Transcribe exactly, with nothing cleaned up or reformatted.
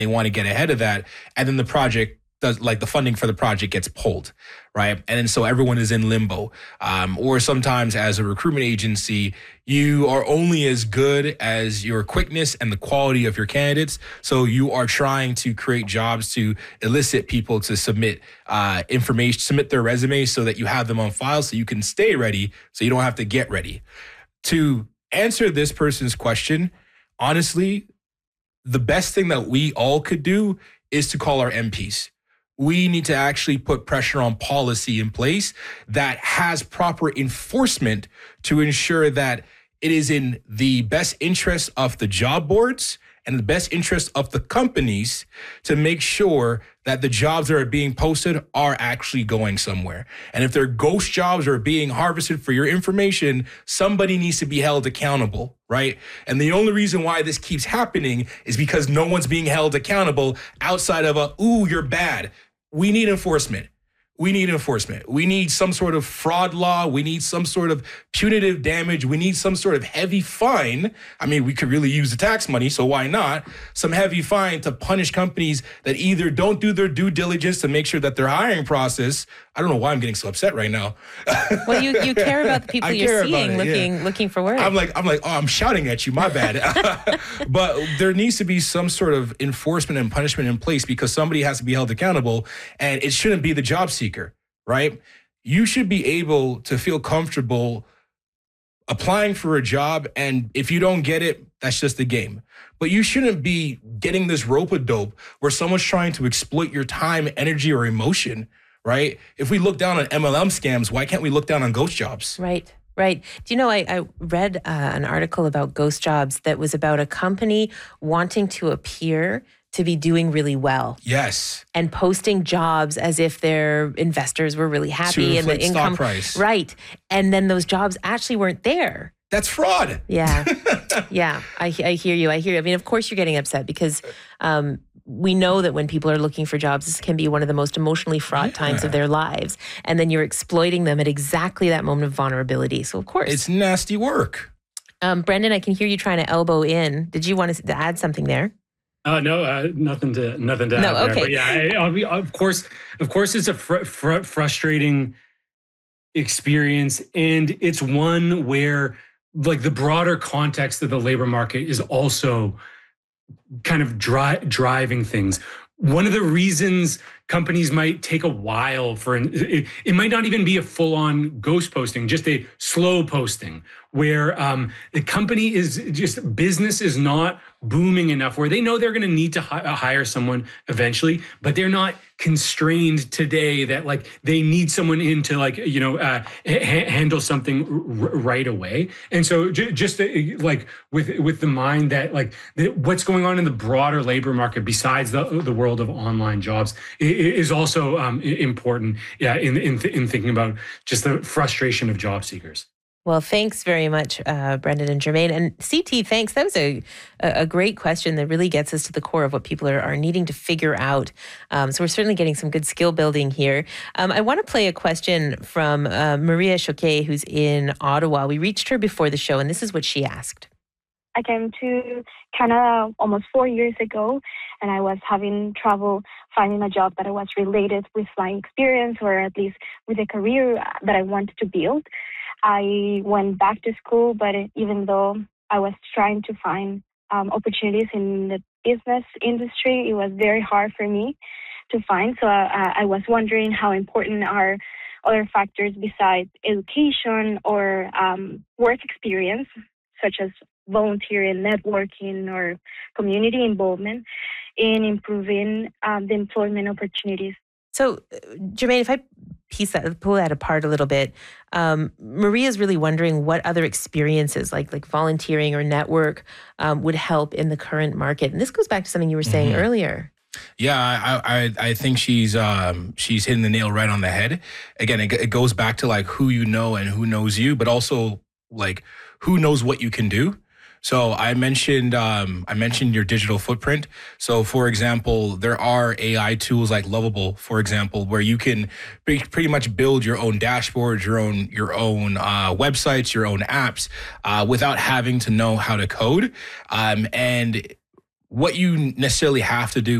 They want to get ahead of that. And then the project does, like the funding for the project gets pulled, right? And then so everyone is in limbo. Um, or sometimes as a recruitment agency, you are only as good as your quickness and the quality of your candidates. So you are trying to create jobs to elicit people to submit uh, information, submit their resumes so that you have them on file so you can stay ready, so you don't have to get ready. To answer this person's question, honestly, the best thing that we all could do is to call our M Ps. We need to actually put pressure on policy in place that has proper enforcement to ensure that it is in the best interest of the job boards and the best interest of the companies to make sure that the jobs that are being posted are actually going somewhere. And if they're ghost jobs or being harvested for your information, somebody needs to be held accountable, right? And the only reason why this keeps happening is because no one's being held accountable outside of a, ooh, you're bad. We need enforcement. We need enforcement. We need some sort of fraud law. We need some sort of punitive damage. We need some sort of heavy fine. I mean, we could really use the tax money, so why not? Some heavy fine to punish companies that either don't do their due diligence to make sure that their hiring process, I don't know why I'm getting so upset right now. Well, you, you care about the people I you're seeing it, looking yeah. looking for work. I'm like, I'm like, oh, I'm shouting at you, my bad. But there needs to be some sort of enforcement and punishment in place because somebody has to be held accountable, and it shouldn't be the job seeker. Right? You should be able to feel comfortable applying for a job. And if you don't get it, that's just the game. But you shouldn't be getting this rope-a-dope where someone's trying to exploit your time, energy, or emotion, right? If we look down on M L M scams, why can't we look down on ghost jobs? Right. Right. Do you know, I, I read uh, an article about ghost jobs that was about a company wanting to appear to be doing really well. Yes. And posting jobs as if their investors were really happy and the income. Stock price. Right. And then those jobs actually weren't there. That's fraud. Yeah. Yeah. I, I hear you. I hear you. I mean, of course you're getting upset because um, we know that when people are looking for jobs, this can be one of the most emotionally fraught yeah. times of their lives. And then you're exploiting them at exactly that moment of vulnerability. So of course. It's nasty work. Um, Brendan, I can hear you trying to elbow in. Did you want to add something there? Uh, no, uh, nothing to nothing to no, add okay. there. But yeah, I, I'll be, of course, of course, it's a fr- fr- frustrating experience, and it's one where, like, the broader context of the labor market is also kind of dri- driving things. One of the reasons companies might take a while for an, it, it might not even be a full-on ghost posting, just a slow posting where um, the company is just, business is not booming enough where they know they're going to need to hi- hire someone eventually, but they're not constrained today that like they need someone in to like, you know, uh, ha- handle something r- right away. And so j- just uh, like with with the mind that like the, what's going on in the broader labor market besides the the world of online jobs is also um, important yeah, in, in, in thinking about just the frustration of job seekers. Well, thanks very much, uh, Brendan and Jermaine. And C T, thanks. That was a a great question that really gets us to the core of what people are, are needing to figure out. Um, so we're certainly getting some good skill building here. Um, I want to play a question from uh, Maria Choquet, who's in Ottawa. We reached her before the show, and this is what she asked. I came to Canada almost four years ago, and I was having trouble finding a job that was related with my experience or at least with a career that I wanted to build. I went back to school, but even though I was trying to find um, opportunities in the business industry, it was very hard for me to find. So uh, I was wondering how important are other factors besides education or um, work experience, such as volunteering, networking, or community involvement in improving um, the employment opportunities. So, Jermaine, if I piece that, pull that apart a little bit, um, Maria's really wondering what other experiences, like like volunteering or network, um, would help in the current market. And this goes back to something you were saying mm-hmm. earlier. Yeah, I, I I think she's um she's hitting the nail right on the head. Again, it, it goes back to like who you know and who knows you, but also like who knows what you can do. So I mentioned um, I mentioned your digital footprint. So for example, there are A I tools like Lovable, for example, where you can be, pretty much build your own dashboards, your own your own uh, websites, your own apps, uh, without having to know how to code. Um, and what you necessarily have to do